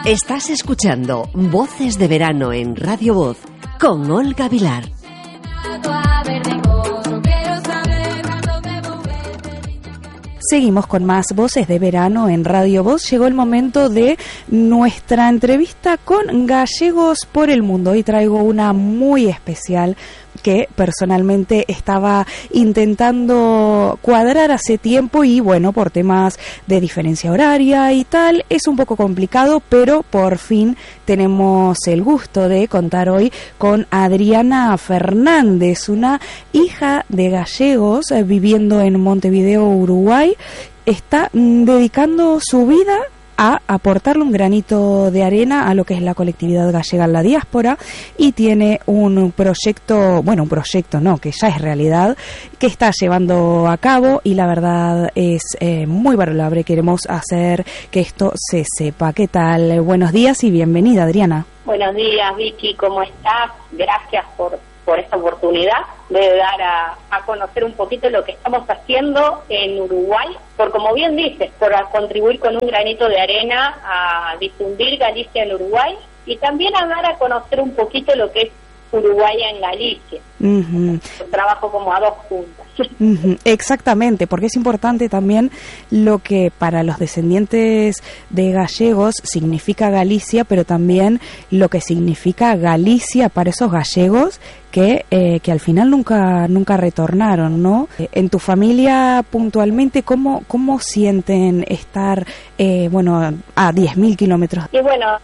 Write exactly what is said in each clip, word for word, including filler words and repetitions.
Estás escuchando Voces de Verano en Radio Voz con Olga Vilar. Seguimos con más Voces de Verano en Radio Voz. Llegó el momento de nuestra entrevista con Gallegos por el Mundo. Hoy traigo una muy especial que personalmente estaba intentando cuadrar hace tiempo y bueno, por temas de diferencia horaria y tal, es un poco complicado, pero por fin tenemos el gusto de contar hoy con Adriana Fernández, una hija de gallegos eh, viviendo en Montevideo, Uruguay. Está mm, dedicando su vida a aportarle un granito de arena a lo que es la colectividad gallega en la diáspora y tiene un proyecto, bueno, un proyecto no, que ya es realidad, que está llevando a cabo y la verdad es eh, muy valorable. Queremos hacer que esto se sepa. ¿Qué tal? Buenos días y bienvenida, Adriana. Buenos días, Vicky, ¿cómo estás? Gracias por, por esta oportunidad de dar a, a conocer un poquito lo que estamos haciendo en Uruguay, por como bien dices, por a contribuir con un granito de arena a difundir Galicia en Uruguay y también a dar a conocer un poquito lo que es Uruguay en Galicia. Uh-huh. Trabajo como a dos juntas. Uh-huh. Exactamente, porque es importante también lo que para los descendientes de gallegos significa Galicia, pero también lo que significa Galicia para esos gallegos que eh, que al final nunca nunca retornaron, ¿no? En tu familia puntualmente, ¿cómo cómo sienten estar eh, bueno a diez mil kilómetros? Y bueno,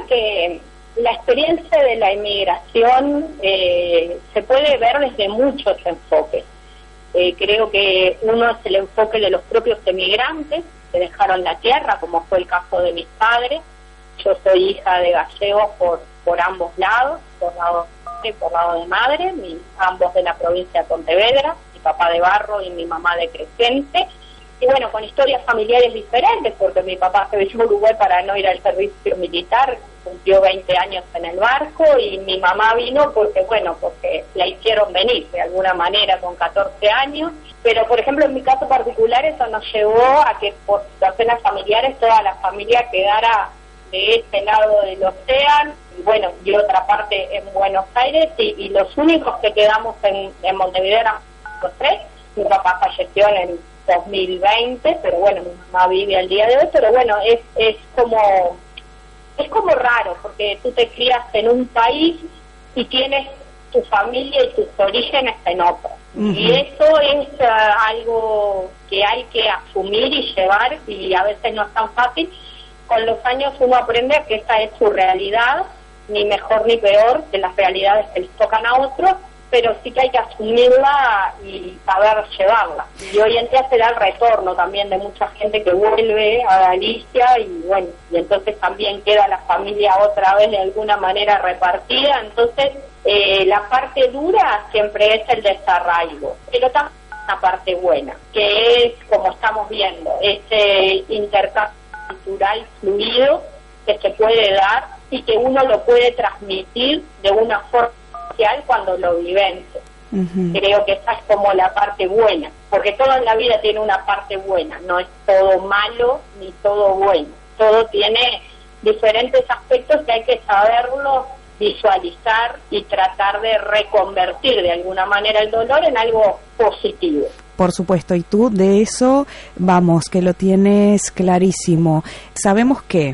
que la experiencia de la inmigración eh, se puede ver desde muchos enfoques. Eh, creo que uno es el enfoque de los propios emigrantes que dejaron la tierra, como fue el caso de mis padres. Yo soy hija de gallegos por, por ambos lados, por lado de por lado de madre, mi, ambos de la provincia de Pontevedra, mi papá de Barro y mi mamá de Crescente. Y bueno, con historias familiares diferentes, porque mi papá se vino a Uruguay para no ir al servicio militar, cumplió veinte años en el barco, y mi mamá vino porque, bueno, porque la hicieron venir de alguna manera con catorce años. Pero, por ejemplo, en mi caso particular, eso nos llevó a que por situaciones familiares toda la familia quedara de este lado del océano, y bueno, y otra parte en Buenos Aires, y, y los únicos que quedamos en, en Montevideo eran los tres. Mi papá falleció en el dos mil veinte, pero bueno, mi mamá vive al día de hoy, pero bueno, es es como es como raro, porque tú te crías en un país y tienes tu familia y tus orígenes en otro. Uh-huh. Y eso es uh, algo que hay que asumir y llevar, y a veces no es tan fácil. Con los años uno aprende que esa es su realidad, ni mejor ni peor que las realidades que les tocan a otros, pero sí que hay que asumirla y saber llevarla. Y hoy en día se da el retorno también de mucha gente que vuelve a Galicia y bueno, y entonces también queda la familia otra vez de alguna manera repartida. Entonces eh, la parte dura siempre es el desarraigo, pero también una parte buena, que es, como estamos viendo, ese intercambio cultural fluido que se puede dar y que uno lo puede transmitir de una forma cuando lo vivencia. Uh-huh. Creo que esa es como la parte buena, porque todo en la vida tiene una parte buena, no es todo malo ni todo bueno, todo tiene diferentes aspectos que hay que saberlo visualizar y tratar de reconvertir de alguna manera el dolor en algo positivo. Por supuesto, y tú de eso, vamos, que lo tienes clarísimo. Sabemos que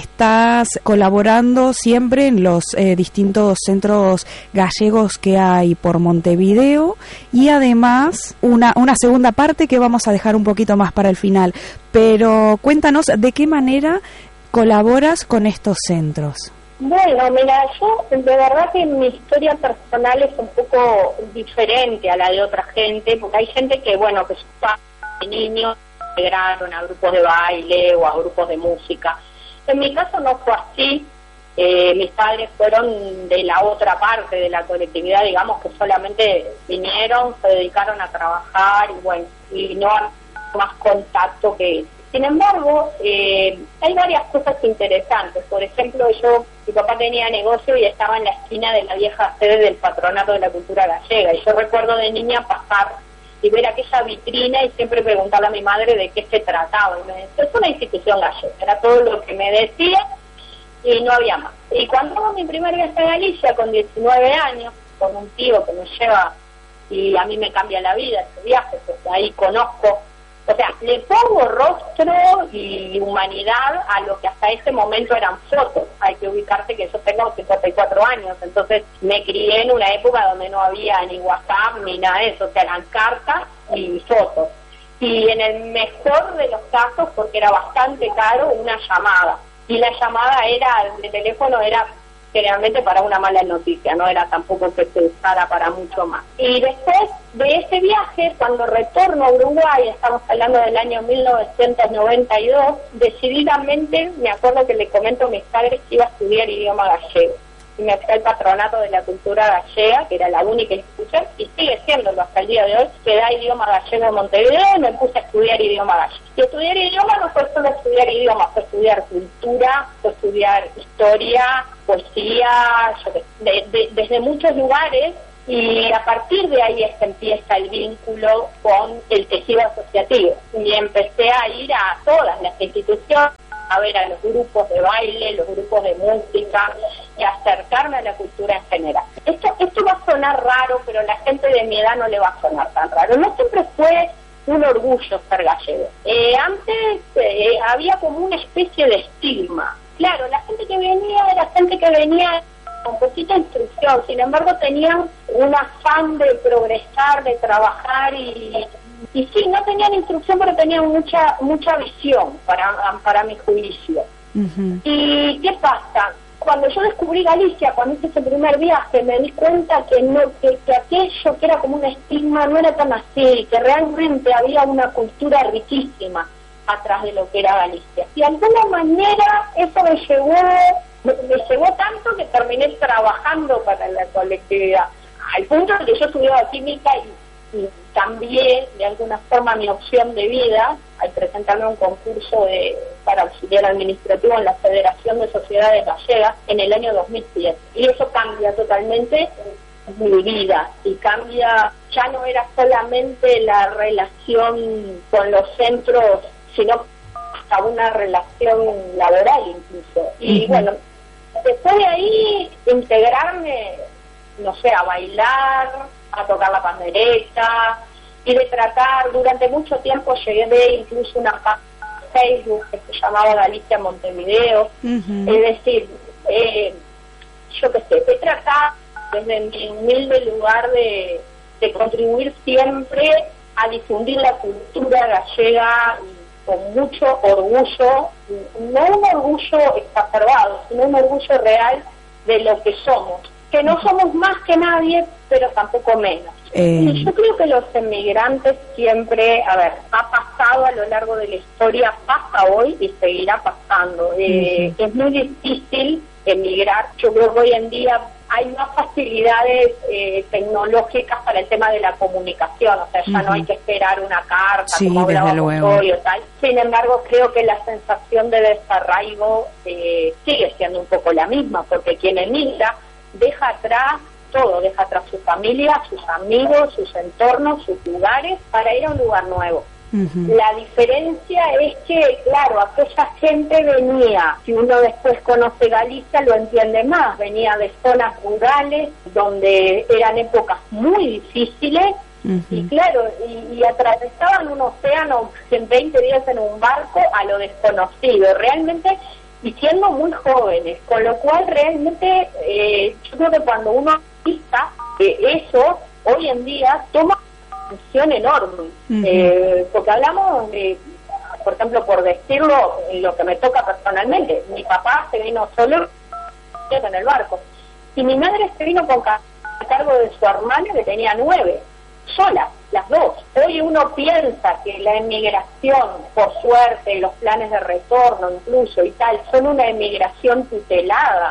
estás colaborando siempre en los eh, distintos centros gallegos que hay por Montevideo y además una, una segunda parte que vamos a dejar un poquito más para el final. Pero cuéntanos de qué manera colaboras con estos centros. Bueno, mira, yo de verdad que mi historia personal es un poco diferente a la de otra gente, porque hay gente que, bueno, que sus padres de niños se integraron a grupos de baile o a grupos de música. En mi caso no fue así. Eh, mis padres fueron de la otra parte de la colectividad, digamos, que solamente vinieron, se dedicaron a trabajar y bueno, y no hay más contacto que eso. Sin embargo, eh, hay varias cosas interesantes. Por ejemplo, yo, mi papá tenía negocio y estaba en la esquina de la vieja sede del Patronato de la Cultura Gallega, y yo recuerdo de niña pasar y ver aquella vitrina y siempre preguntarle a mi madre de qué se trataba, y me decía, es una institución gallega, era todo lo que me decía. y no había más. Y cuando hago mi primer viaje a Galicia con diecinueve años, con un tío que me lleva, y a mí me cambia la vida ese viaje, porque ahí conozco, o sea, le pongo rostro y humanidad a lo que hasta ese momento eran fotos. Hay que ubicarse que yo tengo cincuenta y cuatro años, entonces me crié en una época donde no había ni WhatsApp ni nada de eso, o sea, eran cartas y fotos. Y en el mejor de los casos, porque era bastante caro, una llamada. Y la llamada era, de teléfono era generalmente para una mala noticia, no era tampoco que se usara para mucho más. Y después de ese viaje, cuando retorno a Uruguay, estamos hablando del año mil novecientos noventa y dos, decididamente, me acuerdo que le comento a mis padres que iba a estudiar idioma gallego. Y me fui al patronato de la cultura gallega, que era la única institución, y sigue siéndolo hasta el día de hoy, que da idioma gallego en Montevideo, y me puse a estudiar idioma gallego. Y estudiar idioma no fue solo estudiar idioma, fue estudiar cultura, fue estudiar historia, poesía, yo, de, de, desde muchos lugares, y a partir de ahí es que empieza el vínculo con el tejido asociativo. Y empecé a ir a todas las instituciones, a ver a los grupos de baile, los grupos de música, y acercarme a la cultura en general. Esto, esto va a sonar raro, pero a la gente de mi edad no le va a sonar tan raro. No siempre fue un orgullo ser gallego. Eh, antes eh, había como una especie de estigma. Claro, la gente que venía era gente que venía con poquita instrucción, sin embargo tenían un afán de progresar, de trabajar y... Y sí, no tenían instrucción, pero tenían mucha mucha visión para, para mi juicio. Uh-huh. ¿Y qué pasa? Cuando yo descubrí Galicia, cuando hice ese primer viaje, me di cuenta que no que, que aquello que era como un estigma no era tan así, que realmente había una cultura riquísima atrás de lo que era Galicia. Y de alguna manera eso me llevó, me, me llevó tanto que terminé trabajando para la colectividad, al punto de que yo estudiaba química y y cambié de alguna forma mi opción de vida al presentarme a un concurso de, para auxiliar administrativo en la Federación de Sociedades Gallegas en el año dos mil siete. Y eso cambia totalmente mi vida y cambia, ya no era solamente la relación con los centros, sino hasta una relación laboral incluso. Y uh-huh. bueno, después de ahí integrarme, no sé, a bailar, a tocar la pandereta y de tratar, durante mucho tiempo llegué de incluso una página de Facebook que se llamaba Galicia Montevideo, uh-huh. es decir, eh, yo qué sé, he tratado desde mi humilde lugar de, de contribuir siempre a difundir la cultura gallega con mucho orgullo, no un orgullo exacerbado, sino un orgullo real de lo que somos, que no somos más que nadie, pero tampoco menos. Eh... Y yo creo que los emigrantes siempre, a ver, ha pasado a lo largo de la historia, pasa hoy y seguirá pasando. Eh, uh-huh. Es muy difícil emigrar. Yo creo que hoy en día hay más facilidades eh, tecnológicas para el tema de la comunicación, o sea, ya uh-huh. no hay que esperar una carta, sí, como hablábamos hoy o tal. Sin embargo, creo que la sensación de desarraigo eh, sigue siendo un poco la misma, porque quien emigra deja atrás todo, deja atrás su familia, sus amigos, sus entornos, sus lugares, para ir a un lugar nuevo. Uh-huh. La diferencia es que, claro, aquella gente venía, si uno después conoce Galicia lo entiende más, venía de zonas rurales donde eran épocas muy difíciles. Uh-huh. Y claro, y, y atravesaban un océano en veinte días en un barco a lo desconocido, realmente, y siendo muy jóvenes, con lo cual realmente eh, yo creo que cuando uno vista eh, eso, hoy en día toma una función enorme, uh-huh. eh, porque hablamos de, por ejemplo, por decirlo, lo que me toca personalmente, mi papá se vino solo en el barco, y mi madre se vino con a cargo de su hermana que tenía nueve, sola, las dos. Hoy uno piensa que la emigración, por suerte, los planes de retorno incluso y tal, son una emigración tutelada,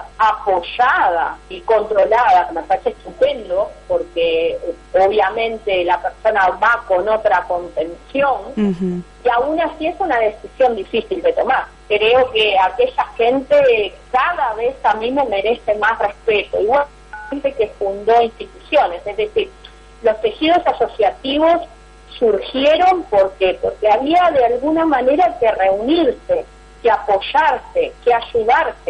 apoyada y controlada, que me parece estupendo, porque obviamente la persona va con otra contención, uh-huh. y aún así es una decisión difícil de tomar. Creo que aquella gente cada vez a mí me merece más respeto, igual gente que fundó instituciones, es decir, los tejidos asociativos surgieron porque porque había de alguna manera que reunirse, que apoyarse, que ayudarse.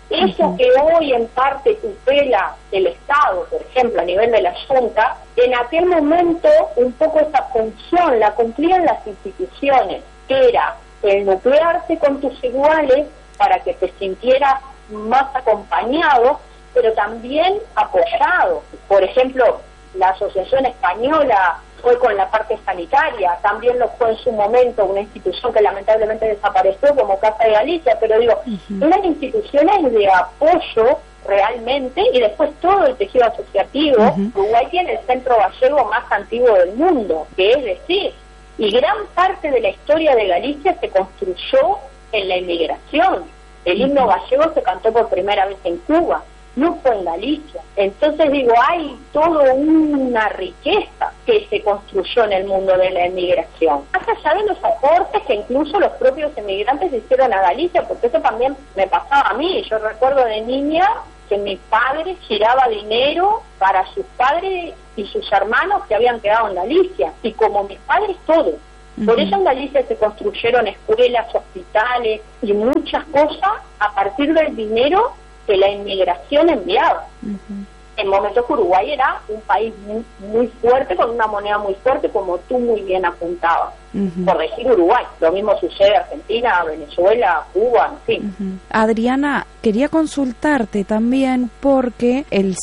Eso uh-huh. que hoy en parte tutela el Estado, por ejemplo, a nivel de la Junta, en aquel momento un poco esa función la cumplían las instituciones, que era el nuclearse con tus iguales para que te sintieras más acompañado, pero también apoyado. Por ejemplo, la Asociación Española fue con la parte sanitaria, también lo fue en su momento una institución que lamentablemente desapareció como Casa de Galicia, pero digo, uh-huh. eran instituciones de apoyo realmente, y después todo el tejido asociativo. Uh-huh. Uruguay tiene el centro gallego más antiguo del mundo, que es decir, y gran parte de la historia de Galicia se construyó en la inmigración. El uh-huh. himno gallego se cantó por primera vez en Cuba, no fue en Galicia. Entonces digo, hay toda una riqueza que se construyó en el mundo de la inmigración. Más allá de los aportes que incluso los propios inmigrantes hicieron a Galicia, porque eso también me pasaba a mí. Yo recuerdo de niña que mi padre giraba dinero para sus padres y sus hermanos que habían quedado en Galicia, y como mis padres todos. Uh-huh. Por eso en Galicia se construyeron escuelas, hospitales y muchas cosas a partir del dinero que la inmigración enviaba. Uh-huh. En momentos que Uruguay era un país muy, muy fuerte, con una moneda muy fuerte, como tú muy bien apuntabas. Uh-huh. Por decir Uruguay, lo mismo sucede en Argentina, Venezuela, Cuba, en fin. Uh-huh. Adriana, quería consultarte también porque el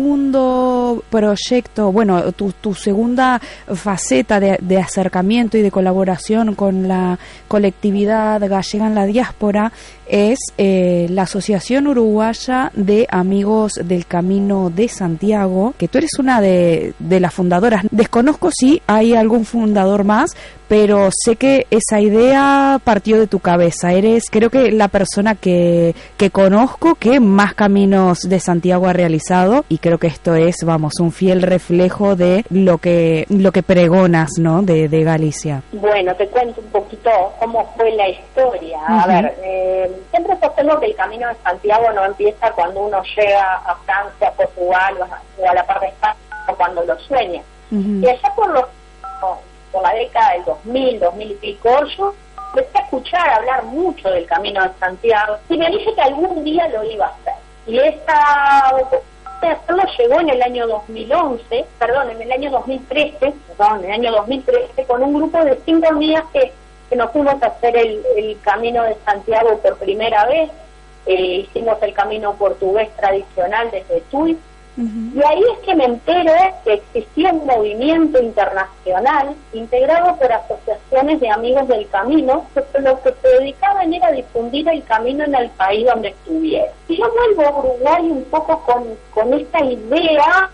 segundo proyecto, bueno, tu, tu segunda faceta de, de acercamiento y de colaboración con la colectividad gallega en la diáspora es eh, la Asociación Uruguaya de Amigos del Camino de Santiago, que tú eres una de, de las fundadoras. Desconozco si hay algún fundador más, pero sé que esa idea partió de tu cabeza. Eres, creo que, la persona que, que conozco que más caminos de Santiago ha realizado, y creo que esto es, vamos, un fiel reflejo de lo que lo que pregonas, ¿no?, de, de Galicia. Bueno, te cuento un poquito cómo fue la historia. Uh-huh. A ver, eh, siempre sostengo que el Camino de Santiago no empieza cuando uno llega a Francia, a Portugal o a, o a la parte de España, o cuando lo sueña. Uh-huh. Y allá por los por la década del dos mil, dos mil y pico, yo empecé a escuchar hablar mucho del Camino de Santiago y me dije que algún día lo iba a hacer. Y esta oportunidad de hacerlo llegó en el año dos mil once, perdón, en el año dos mil trece, perdón, en el año dos mil trece, con un grupo de cinco amigas que, que nos fuimos a hacer el, el Camino de Santiago por primera vez. Eh, hicimos el camino portugués tradicional desde Tui. Uh-huh. Y ahí es que me entero que existía un movimiento internacional integrado por asociaciones de amigos del camino, que lo que se dedicaban era difundir el camino en el país donde estuviera. Y yo vuelvo a Uruguay un poco con, con esta idea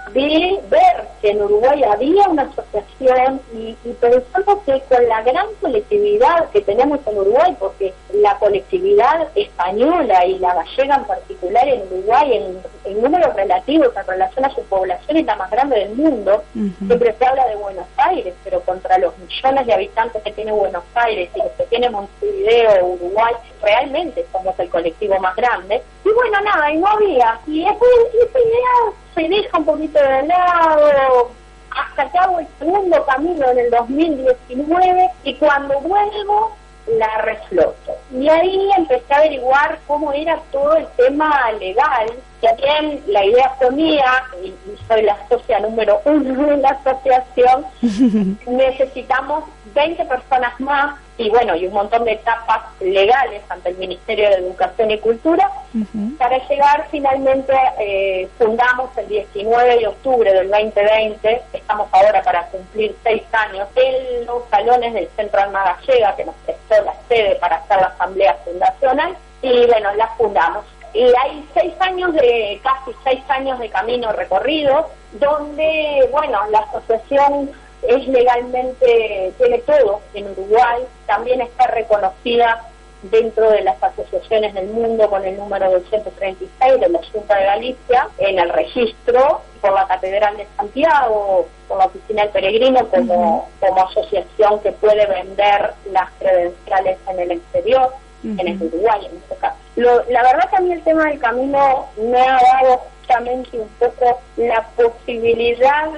de ver que en Uruguay había una asociación y, y pensando que con la gran colectividad que tenemos en Uruguay, porque la colectividad española y la gallega en particular en Uruguay, en, en números relativos en relación a su población, es la más grande del mundo. Uh-huh. Siempre se habla de Buenos Aires, pero contra los millones de habitantes que tiene Buenos Aires y los que tiene Montevideo, Uruguay, realmente somos el colectivo más grande. Y bueno, nada, y no había. Y después esa idea se deja un poquito de lado, hasta que hago el segundo camino en el dos mil diecinueve, y cuando vuelvo la refloto. Y ahí empecé a averiguar cómo era todo el tema legal, que también la idea fue mía, y, y soy la socia número uno de la asociación. Necesitamos veinte personas más, y bueno, y un montón de etapas legales ante el Ministerio de Educación y Cultura, uh-huh. para llegar finalmente, eh, fundamos el diecinueve de octubre del veinte veinte, estamos ahora para cumplir seis años, en los salones del Centro Alma Gallega, que nos prestó la sede para hacer la asamblea fundacional, y bueno, la fundamos. Y hay seis años de, casi seis años de camino recorrido, donde, bueno, la asociación es legalmente, tiene todo en Uruguay, también está reconocida dentro de las asociaciones del mundo con el número doscientos treinta y seis de la Junta de Galicia, en el registro por la Catedral de Santiago, por la Oficina del Peregrino, como, uh-huh. como asociación que puede vender las credenciales en el exterior, uh-huh. en el Uruguay en este caso. Lo, la verdad que a mí el tema del camino me ha dado justamente un poco la posibilidad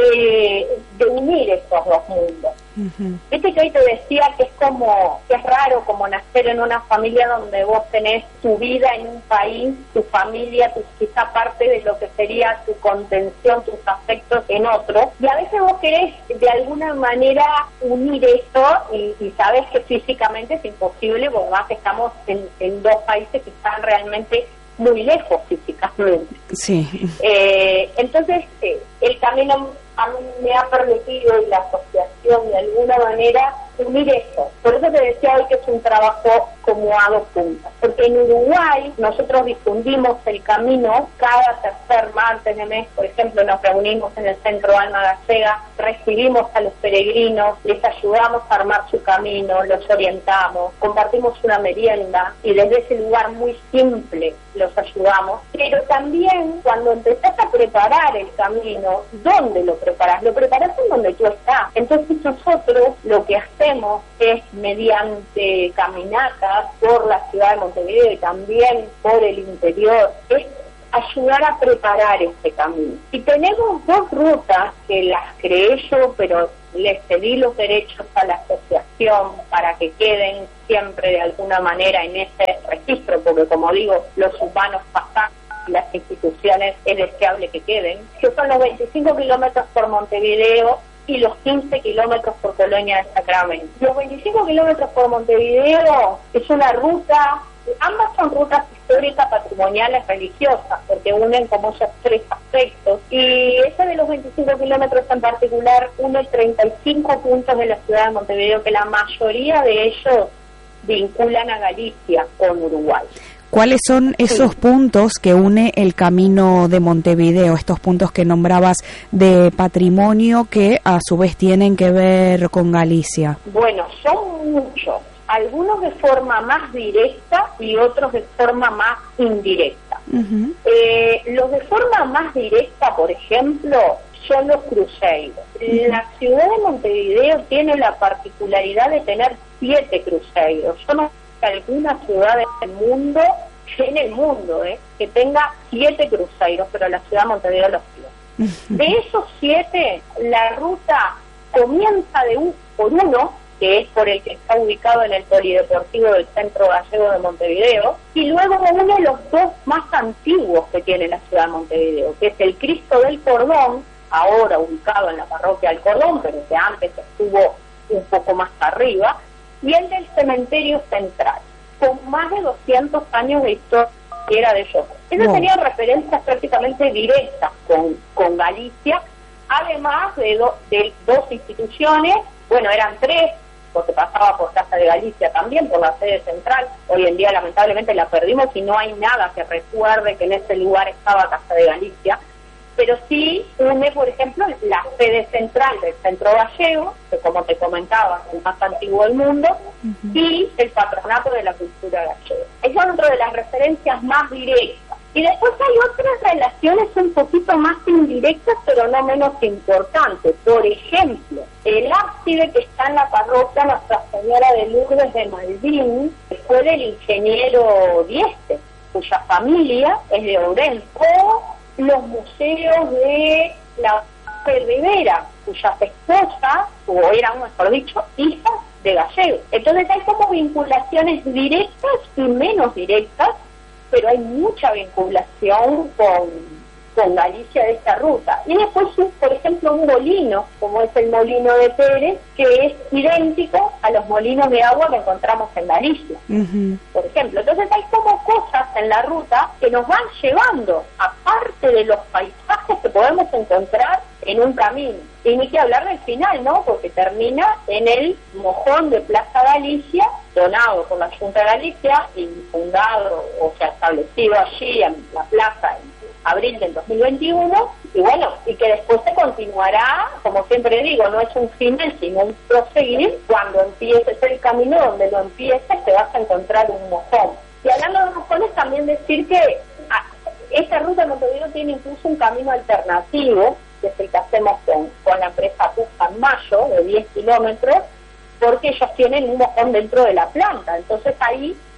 de, de unir estos dos mundos. Uh-huh. Viste que hoy te decía que es como, que es raro como nacer en una familia donde vos tenés tu vida en un país, tu familia, tu, quizá parte de lo que sería tu contención, tus afectos en otro, y a veces vos querés de alguna manera unir eso y, y sabés que físicamente es imposible, porque más que estamos en, en dos países que están realmente muy lejos físicamente. Sí. Eh, entonces, eh, el camino a mí me ha permitido, y la asociación de alguna manera, unir eso. Por eso te decía hoy que es un trabajo como a dos puntas. Porque en Uruguay nosotros difundimos el camino cada tercer martes de mes, por ejemplo, nos reunimos en el Centro Alma Gallega, recibimos a los peregrinos, les ayudamos a armar su camino, los orientamos, compartimos una merienda y desde ese lugar muy simple los ayudamos. Pero también cuando empezás a preparar el camino, ¿dónde lo preparás? Lo preparás en donde tú estás. Entonces nosotros lo que hacemos es, mediante caminatas por la ciudad de Montevideo y también por el interior, es ayudar a preparar este camino. Y tenemos dos rutas que las creé yo, pero les cedí los derechos a la asociación para que queden siempre de alguna manera en ese registro, porque como digo, los humanos pasan, las instituciones es deseable que queden, que son los veinticinco kilómetros por Montevideo y los quince kilómetros por Colonia de Sacramento. Los veinticinco kilómetros por Montevideo es una ruta, ambas son rutas históricas, patrimoniales, religiosas, porque unen como esos tres aspectos, y ese de los veinticinco kilómetros en particular une treinta y cinco puntos de la ciudad de Montevideo, que la mayoría de ellos vinculan a Galicia con Uruguay. ¿Cuáles son esos sí. puntos que une el camino de Montevideo, estos puntos que nombrabas de patrimonio que a su vez tienen que ver con Galicia? Bueno, son muchos, algunos de forma más directa y otros de forma más indirecta. Uh-huh. Eh, los de forma más directa, por ejemplo, son los cruceros. Uh-huh. La ciudad de Montevideo tiene la particularidad de tener siete cruceros. Yo no alguna ciudad del mundo, en el mundo, eh, que tenga siete cruceros, pero la ciudad de Montevideo los tiene. De esos siete, la ruta comienza de un por uno, que es por el que está ubicado en el polideportivo del Centro Gallego de Montevideo, y luego une los dos más antiguos que tiene la ciudad de Montevideo, que es el Cristo del Cordón, ahora ubicado en la parroquia del Cordón, pero que antes estuvo un poco más arriba, y el del cementerio central, con más de doscientos años de historia de ellos. Esas no. serían referencias prácticamente directas con, con Galicia, además de, do, de dos instituciones, bueno, eran tres, porque pasaba por Casa de Galicia también, por la sede central. Hoy en día lamentablemente la perdimos y no hay nada que recuerde que en ese lugar estaba Casa de Galicia, pero sí une, por ejemplo, la sede central del Centro Gallego, que como te comentaba, es el más antiguo del mundo, uh-huh. y el Patronato de la Cultura Gallega. Esa es otra de las referencias más directas. Y después hay otras relaciones un poquito más indirectas, pero no menos importantes. Por ejemplo, el ábside que está en la parroquia Nuestra Señora de Lourdes de Malvín fue del ingeniero Dieste, cuya familia es de Orense, o los museos de la de Rivera, cuyas esposas, o eran, mejor dicho, hijas de gallegos. Entonces hay como vinculaciones directas y menos directas, pero hay mucha vinculación con, con Galicia de esta ruta. Y después, por ejemplo, un molino, como es el molino de Pérez, que es idéntico a los molinos de agua que encontramos en Galicia, uh-huh. por ejemplo. Entonces hay como cosas en la ruta que nos van llevando, aparte de los paisajes que podemos encontrar en un camino. Y ni que hablar del final, ¿no? Porque termina en el mojón de Plaza Galicia, donado por la Junta de Galicia y fundado, o sea, establecido allí en la plaza en abril del dos mil veintiuno, y bueno, y que después se continuará, como siempre digo, no es un final, sino un proseguir. Cuando empieces el camino, donde lo empieces, te vas a encontrar un mojón. Y hablando de mojones, también decir que ah, esta ruta de Montevideo tiene incluso un camino alternativo, que es el que hacemos con, con la empresa Puja en Mayo, de diez kilómetros, porque ellos tienen un mojón dentro de la planta. Entonces ahí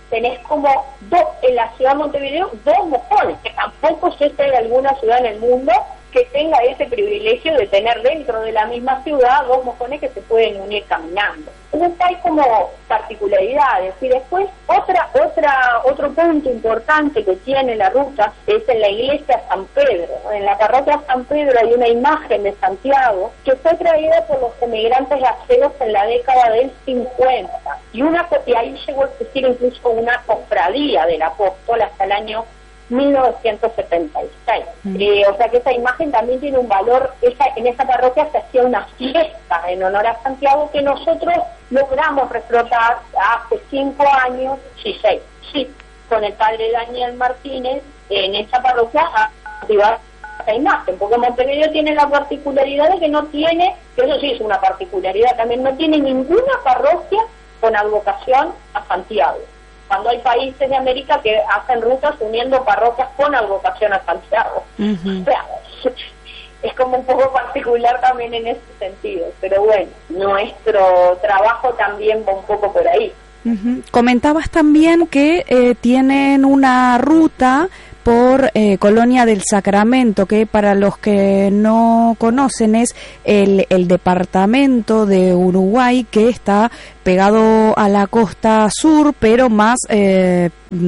tenés como dos, en la ciudad de Montevideo, dos mojones, que tampoco sé si hay alguna ciudad en el mundo que tenga ese privilegio de tener dentro de la misma ciudad dos mojones que se pueden unir caminando. Entonces hay como particularidades. Y después otra otra otro punto importante que tiene la ruta es en la iglesia San Pedro. En la parroquia San Pedro hay una imagen de Santiago que fue traída por los emigrantes gallegos en la década del cincuenta. Y, una, y ahí llegó a existir incluso una cofradía del apóstol hasta el año mil novecientos setenta y seis. Mm. Eh, o sea que esa imagen también tiene un valor. Esa, en esa parroquia se hacía una fiesta en honor a Santiago que nosotros logramos reflotar hace cinco años, sí, seis, sí, con el padre Daniel Martínez en esa parroquia a activar esa imagen, porque Montevideo tiene la particularidad de que no tiene, que eso sí es una particularidad también, no tiene ninguna parroquia con advocación a Santiago. Cuando hay países de América que hacen rutas uniendo parroquias con advocación a Santiago. Uh-huh. O sea, es como un poco particular también en ese sentido. Pero bueno, nuestro trabajo también va un poco por ahí. Uh-huh. Comentabas también que eh, tienen una ruta por eh, Colonia del Sacramento, que para los que no conocen es el, el departamento de Uruguay que está pegado a la costa sur, pero más eh,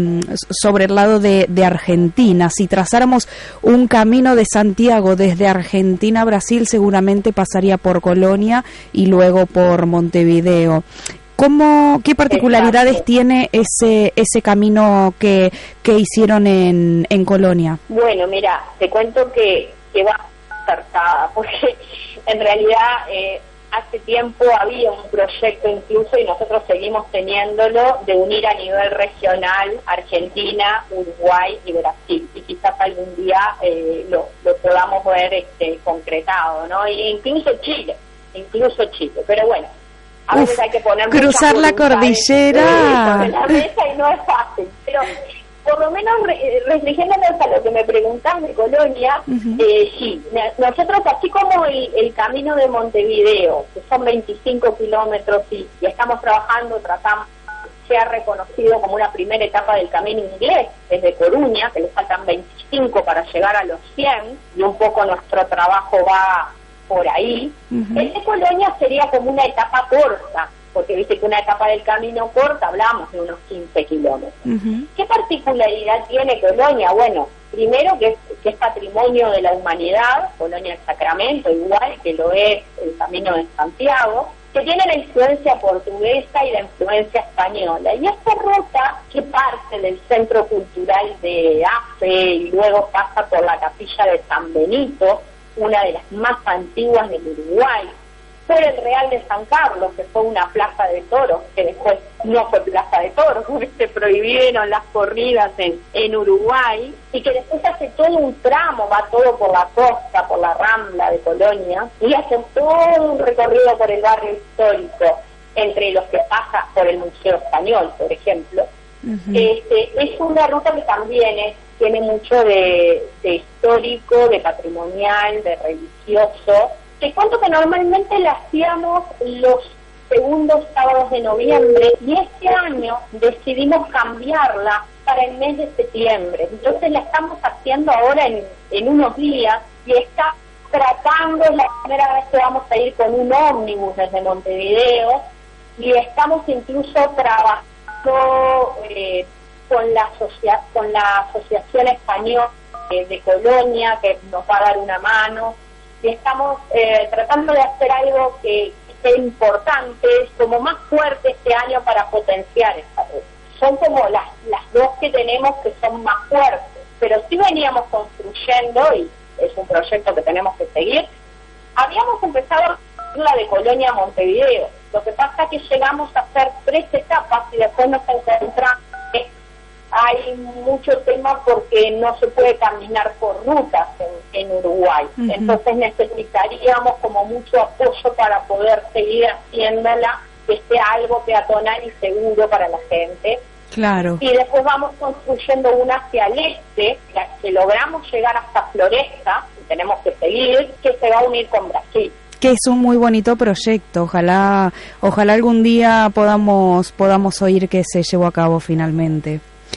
sobre el lado de, de Argentina. Si trazáramos un camino de Santiago desde Argentina a Brasil, seguramente pasaría por Colonia y luego por Montevideo. ¿Cómo, qué particularidades Exacto. tiene ese ese camino que, que hicieron en, en Colonia? Bueno, mira, te cuento que, que va acertada, porque en realidad eh, hace tiempo había un proyecto incluso, y nosotros seguimos teniéndolo, de unir a nivel regional Argentina, Uruguay y Brasil, y quizás algún día eh, lo, lo podamos ver este, concretado, ¿no? E incluso Chile, incluso Chile, pero bueno, a veces Uf, hay que poner cruzar la cordillera en la mesa y no es fácil, pero por lo menos re, restringiéndonos a lo que me preguntás de Colonia, uh-huh. eh, sí, nosotros así como el, el camino de Montevideo, que son veinticinco kilómetros y, y estamos trabajando, tratamos se ha reconocido como una primera etapa del camino inglés desde Coruña, que le faltan veinticinco para llegar a los cien, y un poco nuestro trabajo va por ahí. Uh-huh. El de Colonia sería como una etapa corta, porque viste que una etapa del camino corta hablamos de unos quince kilómetros. Uh-huh. ¿Qué particularidad tiene Colonia? Bueno, primero que es, que es patrimonio de la humanidad, Colonia del Sacramento, igual que lo es el Camino de Santiago, que tiene la influencia portuguesa y la influencia española. Y esta ruta, que parte del Centro Cultural de Afe y luego pasa por la Capilla de San Benito, una de las más antiguas del Uruguay, por el Real de San Carlos, que fue una plaza de toros, que después no fue plaza de toros, porque se prohibieron las corridas en, en Uruguay, y que después hace todo un tramo, va todo por la costa, por la Rambla de Colonia, y hace todo un recorrido por el barrio histórico, entre los que pasa por el Museo Español, por ejemplo. Uh-huh. Este, es una ruta que también es, tiene mucho de, de histórico, de patrimonial, de religioso. Te cuento que normalmente la hacíamos los segundos sábados de noviembre y este año decidimos cambiarla para el mes de septiembre. Entonces la estamos haciendo ahora en, en unos días y está tratando, es la primera vez que vamos a ir con un ómnibus desde Montevideo y estamos incluso trabajando eh, con la asocia- con la Asociación Española eh, de Colonia, que nos va a dar una mano, y estamos eh, tratando de hacer algo que, que sea importante, como más fuerte este año para potenciar esta ruta. Son como las, las dos que tenemos que son más fuertes, pero sí veníamos construyendo, y es un proyecto que tenemos que seguir. Habíamos empezado la de Colonia a Montevideo, lo que pasa es que llegamos a hacer tres etapas y después nos encontramos que hay mucho tema porque no se puede caminar por rutas en, en Uruguay. Uh-huh. Entonces necesitaríamos como mucho apoyo para poder seguir haciéndola, que sea algo peatonal y seguro para la gente. Claro. Y después vamos construyendo una hacia el este, que logramos llegar hasta Floresta, y tenemos que seguir, que se va a unir con Brasil. que es un muy bonito proyecto. Ojalá, ojalá algún día podamos, podamos oír que se llevó a cabo finalmente.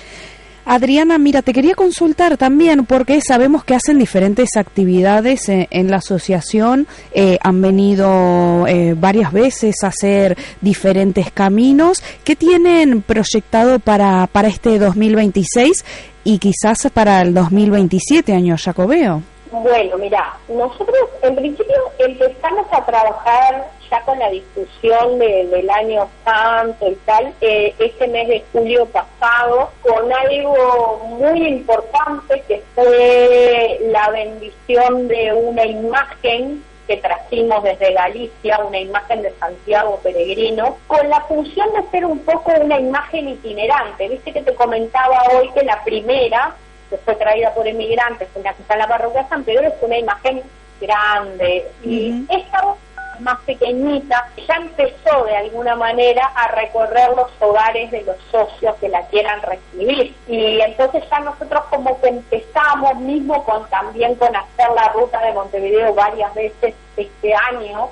Adriana, mira, te quería consultar también porque sabemos que hacen diferentes actividades en, en la asociación, eh, han venido eh, varias veces a hacer diferentes caminos. ¿Qué tienen proyectado para, para este dos mil veintiséis y quizás para el dos mil veintisiete, año Jacobeo? Bueno, mira, nosotros en principio empezamos a trabajar ya con la discusión de, del año santo y tal, eh, este mes de julio pasado, con algo muy importante que fue la bendición de una imagen que trajimos desde Galicia, una imagen de Santiago Peregrino, con la función de ser un poco una imagen itinerante. Viste que te comentaba hoy que la primera, que fue traída por emigrantes, en la que está en la parroquia de San Pedro, es una imagen grande. Y uh-huh. esta más pequeñita ya empezó de alguna manera a recorrer los hogares de los socios que la quieran recibir. Y entonces ya nosotros como que empezamos mismo con también con hacer la ruta de Montevideo varias veces este año,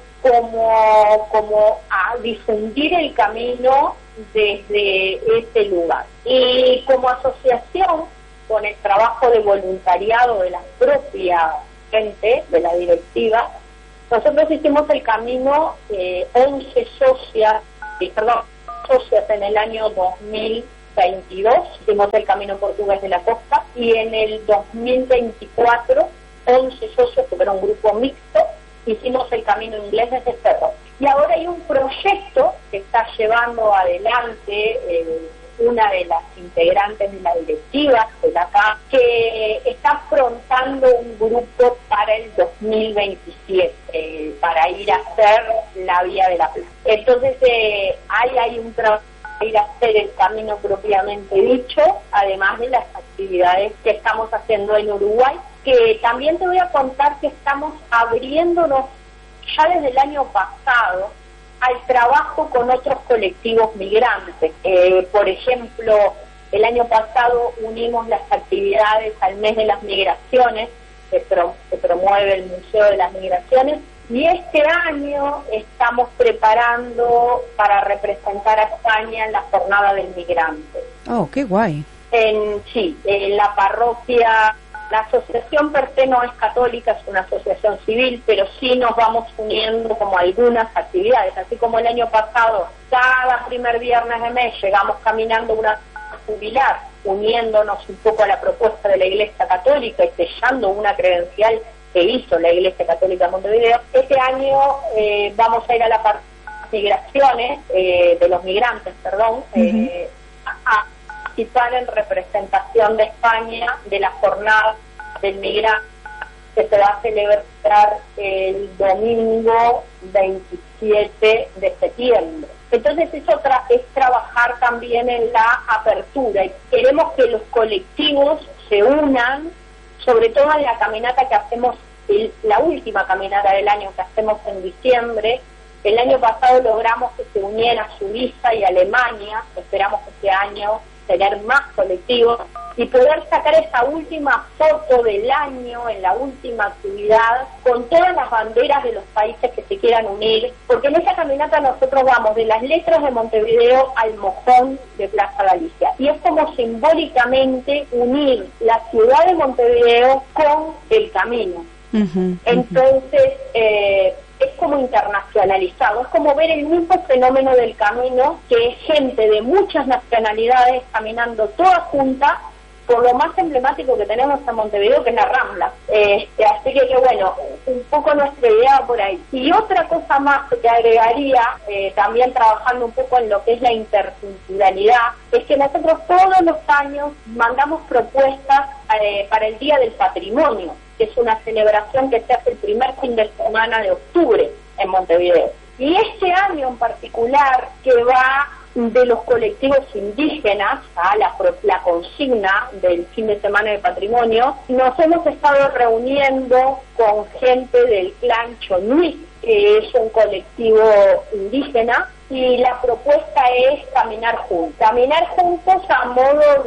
como, como a difundir el camino desde ese lugar. Y como asociación, con el trabajo de voluntariado de la propia gente, de la directiva, nosotros hicimos el camino eh, once socias, eh, perdón, socias en el año dos mil veintidós, hicimos el camino portugués de la costa, y en el dos mil veinticuatro, once socios, que era un grupo mixto, hicimos el camino inglés desde Cerro. Y ahora hay un proyecto que está llevando adelante eh, una de las integrantes de la directiva de la C A, que está afrontando un grupo para el dos mil veintisiete, eh, para ir a hacer la Vía de la Plata. Entonces, eh, ahí hay un trabajo para ir a hacer el camino propiamente dicho, además de las actividades que estamos haciendo en Uruguay, que también te voy a contar que estamos abriéndonos ya desde el año pasado al trabajo con otros colectivos migrantes. Eh, por ejemplo, el año pasado unimos las actividades al mes de las migraciones, que, pro, que promueve el Museo de las Migraciones, y este año estamos preparando para representar a España en la Jornada del Migrante. Oh, qué guay. En, sí, en la parroquia. La asociación per se no es católica, es una asociación civil, pero sí nos vamos uniendo como algunas actividades, así como el año pasado, cada primer viernes de mes llegamos caminando una jubilar, uniéndonos un poco a la propuesta de la Iglesia Católica y sellando una credencial que hizo la Iglesia Católica de Montevideo. Este año eh, vamos a ir a la parte de migraciones, eh, de los migrantes, perdón, uh-huh. eh, a, participar en representación de España de la jornada del migrante que se va a celebrar el domingo veintisiete de septiembre. Entonces eso tra- es trabajar también en la apertura y queremos que los colectivos se unan, sobre todo en la caminata que hacemos, el, la última caminata del año que hacemos en diciembre. El año pasado logramos que se uniera Suiza y Alemania, esperamos que este año tener más colectivos y poder sacar esa última foto del año en la última actividad con todas las banderas de los países que se quieran unir, porque en esa caminata nosotros vamos de las letras de Montevideo al mojón de Plaza Galicia y es como simbólicamente unir la ciudad de Montevideo con el camino. Uh-huh, Entonces, uh-huh. eh, es como internacionalizado, es como ver el mismo fenómeno del camino, que es gente de muchas nacionalidades caminando todas juntas por lo más emblemático que tenemos en Montevideo, que es la Rambla. Este, así que, que bueno, un poco nuestra idea por ahí. Y otra cosa más que agregaría, eh, también trabajando un poco en lo que es la interculturalidad, es que nosotros todos los años mandamos propuestas eh, para el Día del Patrimonio, que es una celebración que se hace el primer fin de semana de octubre en Montevideo. Y este año en particular, que va de los colectivos indígenas a la, la consigna del fin de semana de patrimonio, nos hemos estado reuniendo con gente del clan Chonui, que es un colectivo indígena, y la propuesta es caminar juntos. Caminar juntos a modo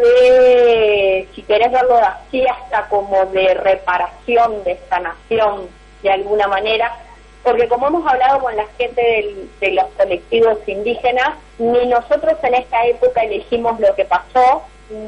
de, si querés verlo así, hasta como de reparación, de sanación, de alguna manera, porque como hemos hablado con la gente del, de los colectivos indígenas, ni nosotros en esta época elegimos lo que pasó,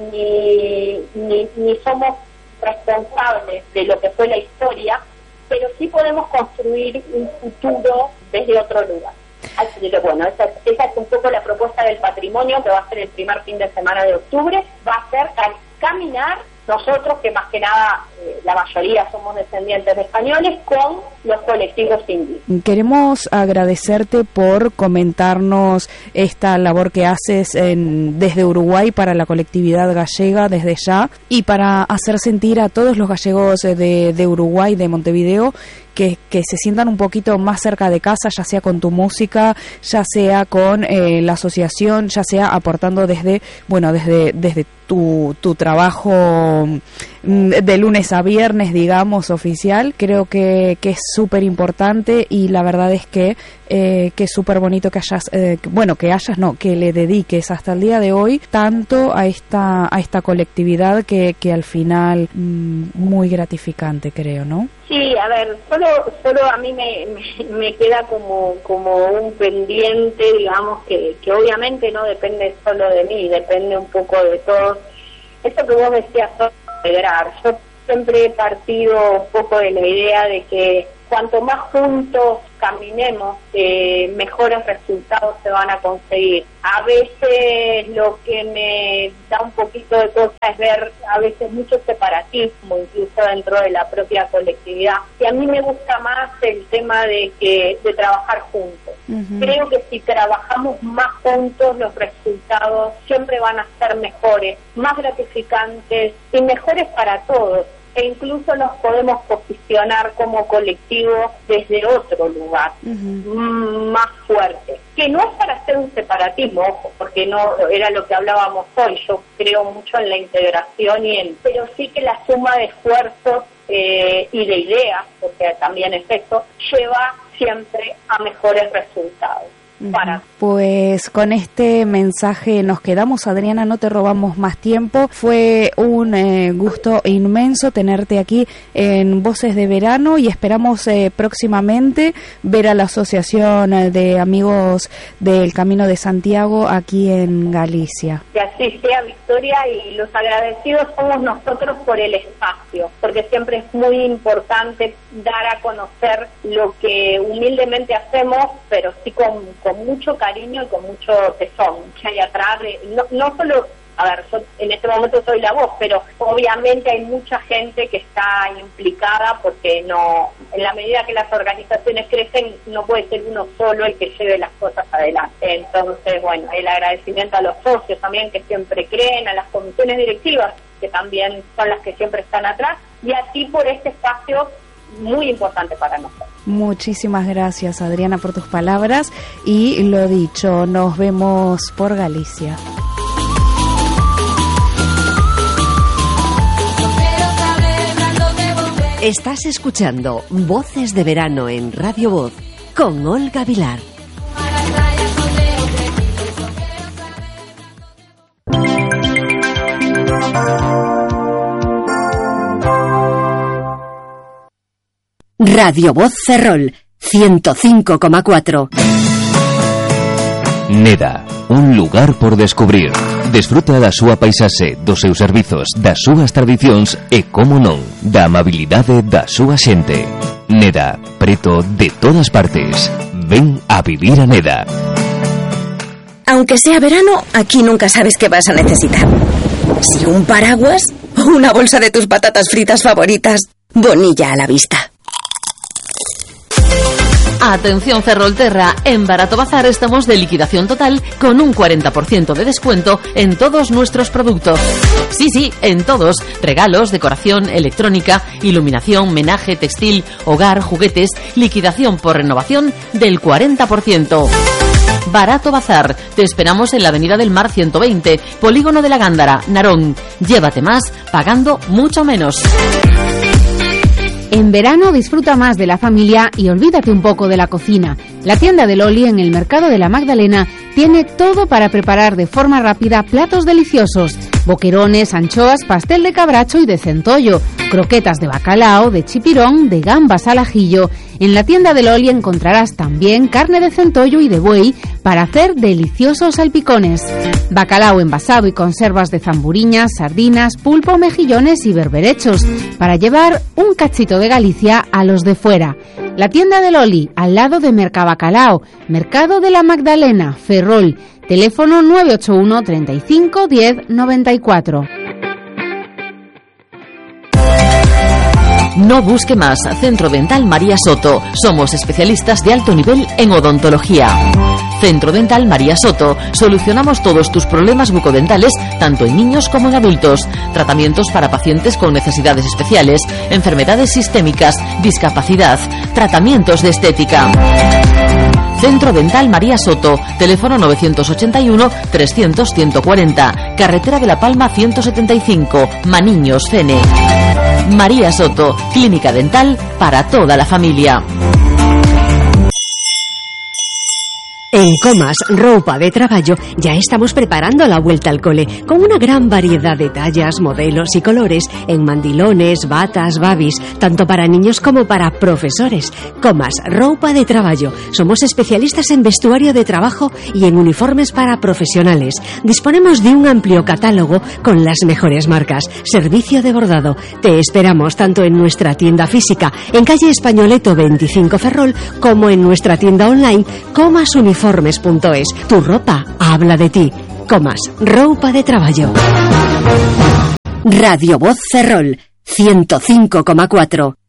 ni, ni, ni somos responsables de lo que fue la historia, pero sí podemos construir un futuro desde otro lugar. Así que bueno, esa, esa es un poco la propuesta del patrimonio, que va a ser el primer fin de semana de octubre. Va a ser caminar, nosotros que más que nada eh, la mayoría somos descendientes de españoles, con los colectivos indígenas. Queremos agradecerte por comentarnos esta labor que haces en, desde Uruguay para la colectividad gallega desde ya, y para hacer sentir a todos los gallegos de, de Uruguay, de Montevideo, Que, que se sientan un poquito más cerca de casa, ya sea con tu música, ya sea con eh, la asociación, ya sea aportando desde, bueno, desde desde tu, tu trabajo de lunes a viernes, digamos, oficial. Creo que, que es súper importante, y la verdad es que eh, que es súper bonito que hayas, eh, bueno, que hayas, no, que le dediques hasta el día de hoy tanto a esta a esta colectividad que, que al final mmm, muy gratificante, creo, ¿no? Sí, a ver, solo solo a mí me, me, me queda como como un pendiente, digamos, que, que obviamente no depende solo de mí, depende un poco de todos. Eso que vos decías, integrar. Yo siempre he partido un poco de la idea de que cuanto más juntos caminemos, eh, mejores resultados se van a conseguir. A veces lo que me da un poquito de cosa es ver a veces mucho separatismo, incluso dentro de la propia colectividad. Y a mí me gusta más el tema de que de trabajar juntos. Uh-huh. Creo que si trabajamos más juntos, los resultados siempre van a ser mejores, más gratificantes y mejores para todos. E incluso nos podemos posicionar como colectivo desde otro lugar, uh-huh. más fuerte, que no es para hacer un separatismo, ojo, porque no era lo que hablábamos hoy. Yo creo mucho en la integración, y en, pero sí que la suma de esfuerzos eh, y de ideas, porque también es eso, lleva siempre a mejores resultados. Para. Pues con este mensaje nos quedamos, Adriana, no te robamos más tiempo. Fue un eh, gusto inmenso tenerte aquí en Voces de Verano, y esperamos eh, próximamente ver a la Asociación de Amigos del Camino de Santiago aquí en Galicia. Que así sea, Victoria, y los agradecidos somos nosotros por el espacio, porque siempre es muy importante dar a conocer lo que humildemente hacemos, pero sí con, con mucho cariño y con mucho tesón, que hay atrás de, no, no solo, a ver, yo en este momento soy la voz, pero obviamente hay mucha gente que está implicada, porque no, en la medida que las organizaciones crecen, no puede ser uno solo el que lleve las cosas adelante. Entonces, bueno, el agradecimiento a los socios también, que siempre creen, a las comisiones directivas, que también son las que siempre están atrás, y así por este espacio muy importante para nosotros. Muchísimas gracias, Adriana, por tus palabras, y lo dicho, nos vemos por Galicia. Estás escuchando Voces de Verano en Radio Voz con Olga Vilar. Radio Voz Ferrol, ciento cinco coma cuatro. Neda, un lugar por descubrir. Desfruta da súa paisaxe, dos seus servizos, das súas tradicións e, como non, da amabilidade da súa xente. Neda, preto de todas partes. Ven a vivir a Neda. Aunque sea verano, aquí nunca sabes qué vas a necesitar. Si un paraguas o una bolsa de tus patatas fritas favoritas. Bonilla a la vista. Atención Ferrolterra, en Barato Bazar estamos de liquidación total con un cuarenta por ciento de descuento en todos nuestros productos. Sí, sí, en todos. Regalos, decoración, electrónica, iluminación, menaje, textil, hogar, juguetes, liquidación por renovación del cuarenta por ciento. Barato Bazar, te esperamos en la Avenida del Mar ciento veinte, Polígono de la Gándara, Narón. Llévate más pagando mucho menos. En verano disfruta más de la familia y olvídate un poco de la cocina. La tienda de Loli en el Mercado de la Magdalena tiene todo para preparar de forma rápida platos deliciosos: boquerones, anchoas, pastel de cabracho y de centollo, croquetas de bacalao, de chipirón, de gambas al ajillo. En la tienda de Loli encontrarás también carne de centollo y de buey para hacer deliciosos salpicones, bacalao envasado y conservas de zamburiñas, sardinas, pulpo, mejillones y berberechos para llevar un cachito de Galicia a los de fuera. La tienda de Loli, al lado de Mercabacalao, Mercado de la Magdalena, Ferrol. Teléfono nueve ocho uno, treinta y cinco, diez, noventa y cuatro. No busque más. Centro Dental María Soto. Somos especialistas de alto nivel en odontología. Centro Dental María Soto. Solucionamos todos tus problemas bucodentales, tanto en niños como en adultos. Tratamientos para pacientes con necesidades especiales, enfermedades sistémicas, discapacidad, tratamientos de estética. Centro Dental María Soto. Teléfono nueve ochenta y uno, trescientos, ciento cuarenta. Carretera de La Palma ciento setenta y cinco. Maniños, Fene. María Soto. Clínica dental para toda la familia. En Comas Roupa de Traballo ya estamos preparando la vuelta al cole con una gran variedad de tallas, modelos y colores en mandilones, batas, babis, tanto para niños como para profesores. Comas Roupa de Traballo. Somos especialistas en vestuario de trabajo y en uniformes para profesionales. Disponemos de un amplio catálogo con las mejores marcas. Servicio de bordado. Te esperamos tanto en nuestra tienda física en calle Españoleto veinticinco Ferrol como en nuestra tienda online Comas Uniformes. Uniformes.es. Tu ropa habla de ti. Comas Roupa de Traballo. Radio Voz Ferrol ciento cinco coma cuatro.